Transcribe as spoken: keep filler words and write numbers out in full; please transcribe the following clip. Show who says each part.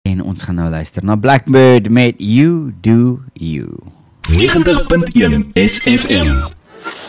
Speaker 1: En ons gaan nou luister na Blackbird met You Do You.
Speaker 2: negentig punt een S F M